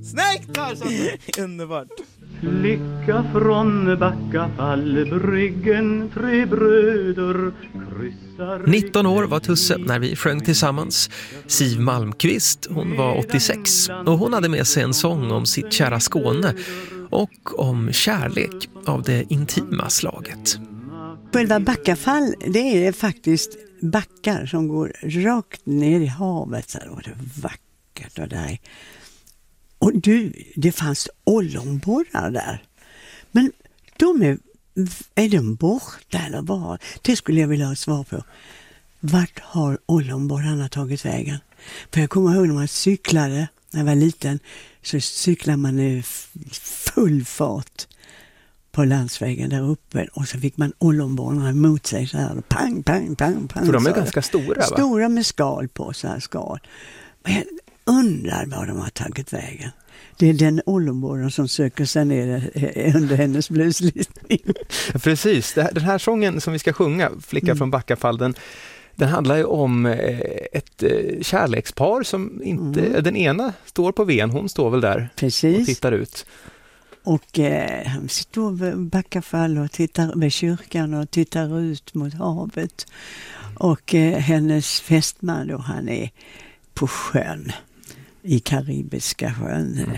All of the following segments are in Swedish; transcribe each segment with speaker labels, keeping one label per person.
Speaker 1: Snyggt Tarzan! Underbart.
Speaker 2: Flicka från Backafall, bryggen, tre bröder kryssar.
Speaker 3: 19 år var Tusse när vi sjöng tillsammans. Siv Malmqvist, hon var 86 och hon hade med sig en sång om sitt kära Skåne och om kärlek av det intima slaget.
Speaker 4: Själva Backafall, det är faktiskt backar som går rakt ner i havet. Så det är vackert och där. Och det fanns ollonborrar där. Men är de borta eller var? Det skulle jag vilja ha svar på. Vart har ollonborrarna tagit vägen? För jag kommer ihåg när man cyklade, när jag var liten, så cyklade man i full fart på landsvägen där uppe. Och så fick man ollonborrarna mot sig så här. Pang, pang, pang, pang.
Speaker 5: För de är ganska stora, va?
Speaker 4: Stora med skal på, så här skal. Men jag undrar var de har tagit vägen. Det är den ollonborren som söker sig ner under hennes bluslistning.
Speaker 5: Precis, den här sången som vi ska sjunga, Flicka från Backafall, den handlar ju om ett kärlekspar som inte, den ena står på ven, hon står väl där.
Speaker 4: Precis.
Speaker 5: Och tittar ut.
Speaker 4: Och han står vid Backafall och tittar vid kyrkan och tittar ut mot havet. Och hennes fästman då, han är på sjön. I Karibiska sjön.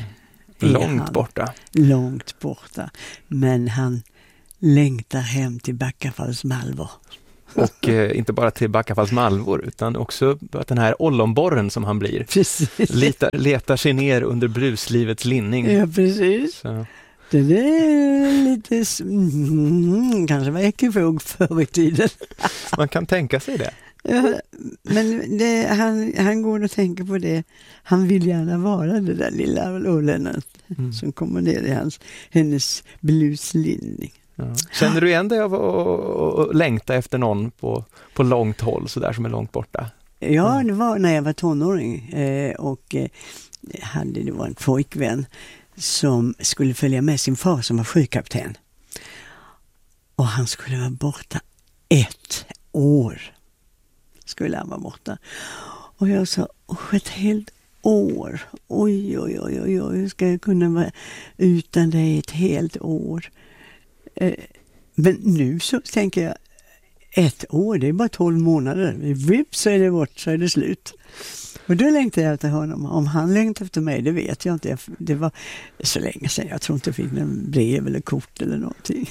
Speaker 4: Långt borta. Men han längtar hem till Backafalls malvor.
Speaker 5: Och inte bara till Backafalls malvor utan också att den här ollonborren som han blir. Letar sig ner under bruslivets linning.
Speaker 4: Ja, precis. Så. Det är lite kanske var ekivåg förr i tiden.
Speaker 5: Man kan tänka sig det.
Speaker 4: Ja, men han går och tänker på det. Han vill gärna vara det där lilla ollonet som kommer ner i hennes bluslinning.
Speaker 5: Ja. Känner du igen dig av att längta efter någon på långt håll så där som är långt borta?
Speaker 4: Ja, det var när jag var tonåring och det var en pojkvän som skulle följa med sin far som var sjökapten. Och han skulle vara borta 1 år. Skulle han vara borta. Och jag sa, ett helt år. Oj, hur ska jag kunna vara utan dig ett helt år? Men nu så tänker jag, 1 år, det är bara 12 månader. Vips så är det bort, så är det slut. Och då längtar jag efter honom. Om han längtar efter mig, det vet jag inte. Det var så länge sedan. Jag tror inte jag fick någon brev eller kort eller någonting.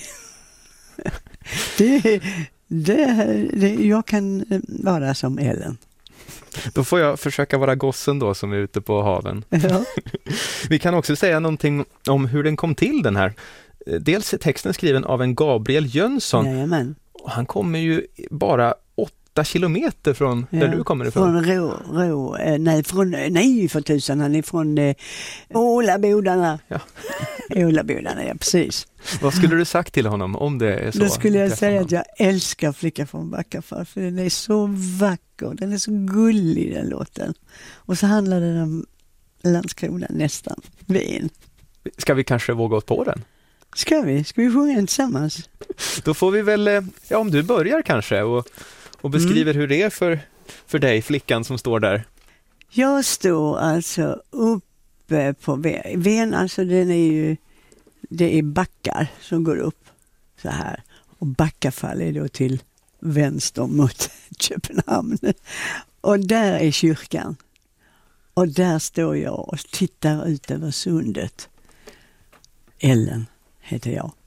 Speaker 4: Jag kan vara som Ellen.
Speaker 5: Då får jag försöka vara gossen då som är ute på haven. Ja. Vi kan också säga någonting om hur den kom till, den här. Dels är texten skriven av en Gabriel Jönsson.
Speaker 4: Jajamän.
Speaker 5: Och han kommer ju bara 8 kilometer från där du kommer ifrån.
Speaker 4: Nej för tusan, han är från Ålabodarna. Ja. Ålabodarna, ja precis.
Speaker 5: Vad skulle du sagt till honom om det är så?
Speaker 4: Då skulle jag säga att jag älskar Flicka från Backafall, för den är så vacker, den är så gullig den låten. Och så handlar den om Landskrona nästan, Ven.
Speaker 5: Ska vi kanske våga oss på den?
Speaker 4: Ska vi sjunga den tillsammans?
Speaker 5: Då får vi väl, om du börjar kanske och beskriver hur det är för dig, flickan som står där.
Speaker 4: Jag står alltså uppe på Ven, alltså det är backar som går upp så här. Och Backafall är då till vänster mot Köpenhamn. Och där är kyrkan. Och där står jag och tittar ut över sundet. Ellen heter jag.